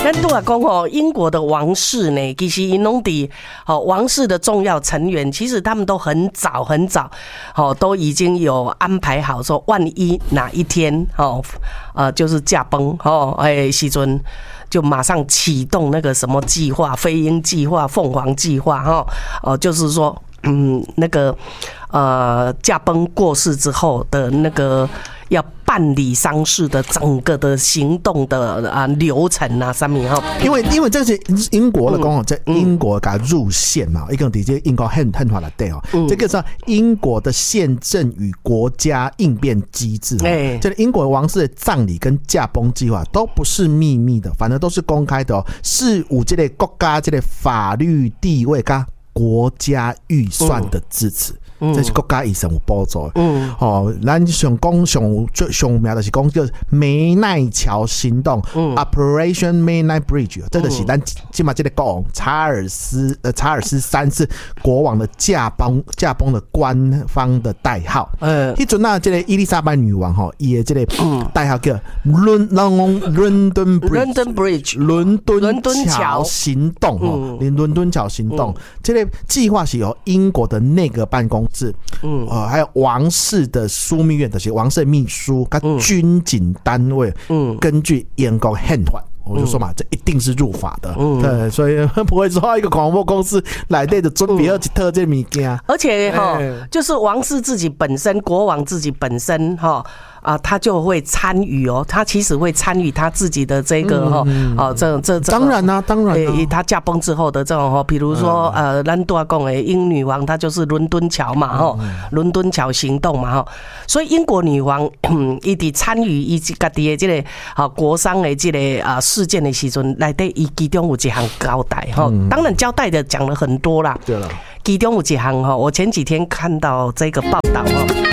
咱都来讲哦，英国的王室呢，其实因拢伫王室的重要成员，其实他们都很早都已经有安排好说，万一哪一天就是驾崩时阵，就马上启动那个什么计划，飞鹰计划、凤凰计划就是说。那个驾崩过世之后的那个要办理丧事的整个的行动的流程啊，上面因为这是英国的讲在英国给入宪嘛，一个直接英国很法的对这个是英国的宪政与国家应变机制这英国王室的葬礼跟驾崩计划都不是秘密的，反正都是公开的是有这个国家这个法律地位跟国家预算的支持，这是国家预算有补助咱上名就是讲叫湄奈桥行动，Operation Midnight Bridge， 这就是咱今嘛这个国王查尔斯三世国王的驾崩的官方的代号。迄阵啊，这个伊丽莎白女王伊的这个代号叫伦敦 Bridge， 伦敦桥行动伦敦桥行动，这个计划是由英国的内阁办公室，还有王室的枢密院，就是王室秘书跟军警单位，根据英国宪法。我就说嘛，这一定是入法的，对，所以不会说一个广播公司来对的准备要去特这物件， 而且就是王室自己本身，国王自己本身他就会参与他其实会参与他自己的这个这当然啦， 他驾崩之后的这种比如说咱都要讲的英女王，她就是伦敦桥嘛伦敦桥行动嘛所以英国女王伊伫参与伊家己的这个国丧的这个事件的时阵，内底伊其中有一项交代当然交代的讲了很多啦， 对了， 其中有一项我前几天看到这个报道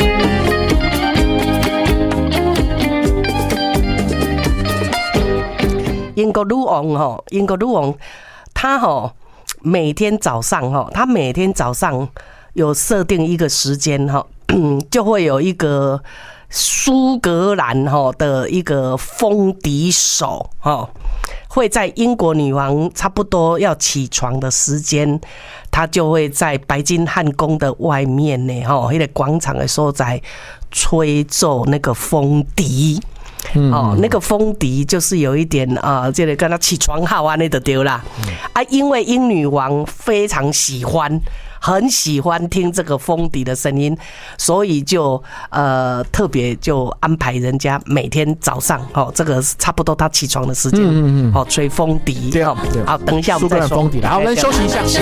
英国女王，她每天早上有设定一个时间就会有一个苏格兰的一个风笛手会在英国女王差不多要起床的时间，他就会在白金汉宫的外面呢那个广场的所在吹奏那个风笛。那个风笛就是有一点这个跟他起床号那就对啦因为英女王非常很喜欢听这个风笛的声音，所以就特别就安排人家每天早上这个差不多他起床的时间吹风笛好，等一下我们再说。 好，我们休息一下。